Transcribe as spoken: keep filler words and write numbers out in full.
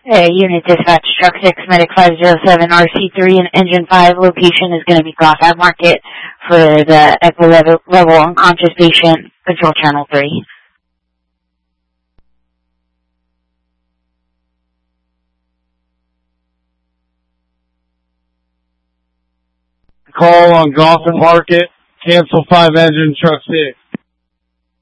Uh, unit dispatch, truck six, medic five zero seven, R C three, and engine five. Location is going to be Gothard Market for the echo level, level unconscious patient, control channel three. Call on Gothard Market, cancel five engine, truck six.